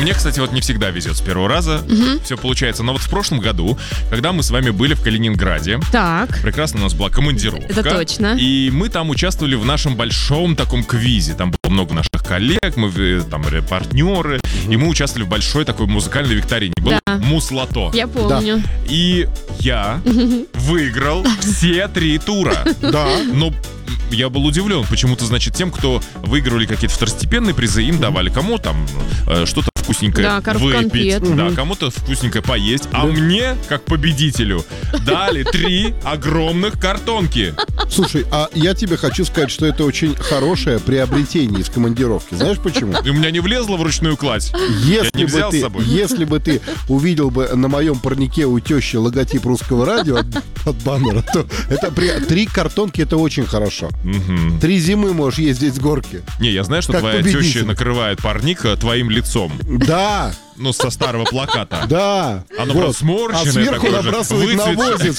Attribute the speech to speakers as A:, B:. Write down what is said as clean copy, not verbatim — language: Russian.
A: мне, кстати, вот не всегда везет с первого раза. Все получается. Но вот в прошлом году, когда мы с вами были в Калининграде,
B: Так.
A: прекрасно у нас была командировка.
B: Это точно.
A: И мы там участвовали в нашем большом таком квизе. Там было много наших коллег, мы там партнеры. И мы участвовали в большой такой музыкальной викторине. Был
B: Да.
A: Мус-лото.
B: Я помню.
A: И я выиграл все 3 тура.
C: Да.
A: Но я был удивлен. Почему-то, значит, тем, кто выигрывали какие-то второстепенные призы, им давали кому там что-то вкусненькое
B: Да, коробку
A: выпить.
B: конфет.
A: Да, кому-то вкусненькое поесть. А мне, как победителю, дали 3 огромных картонки.
C: Слушай, а я тебе хочу сказать, что это очень хорошее приобретение из командировки. Знаешь почему?
A: И у меня не влезло в ручную кладь. не взял с собой.
C: Если бы ты увидел бы на моем парнике у тещи логотип русского радио от баннера, то это 3 картонки, это очень хорошо. 3 зимы можешь ездить с горки.
A: Не, я знаю, что
C: Как
A: твоя
C: победитель.
A: теща накрывает парник твоим лицом.
C: Да,
A: Ну, со старого плаката.
C: да.
A: Оно
C: Вот.
A: прям сморщенное
C: А сверху
A: такое же,
C: набрасывает
A: выцветшее.
C: навозец,